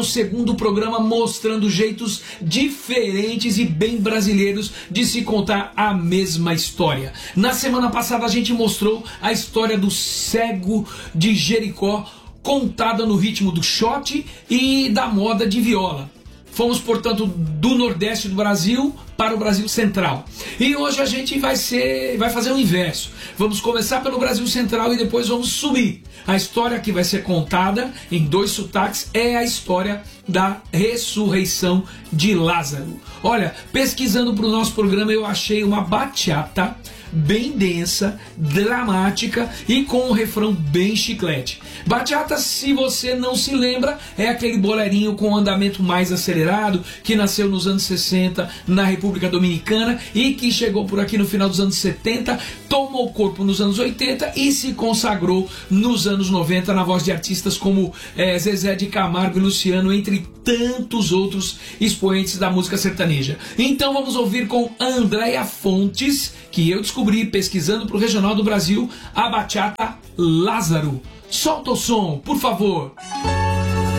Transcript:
O segundo programa mostrando jeitos diferentes e bem brasileiros de se contar a mesma história. Na semana passada a gente mostrou a história do cego de Jericó, contada no ritmo do shot e da moda de viola. Fomos, portanto, do Nordeste do Brasil para o Brasil Central. E hoje a gente vai fazer o inverso. Vamos começar pelo Brasil Central e depois vamos subir. A história que vai ser contada em dois sotaques é a história da ressurreição de Lázaro. Olha, pesquisando para o nosso programa eu achei uma bachata bem densa, dramática e com um refrão bem chiclete. Bachata, se você não se lembra, é aquele bolerinho com andamento mais acelerado que nasceu nos anos 60 na República Dominicana e que chegou por aqui no final dos anos 70, tomou corpo nos anos 80 e se consagrou nos anos 90 na voz de artistas como Zezé de Camargo e Luciano, entre tantos outros expoentes da música sertaneja. Então vamos ouvir com Andréia Fontes, que eu descobri pesquisando para o Regional do Brasil, a bachata Lázaro. Solta o som, por favor.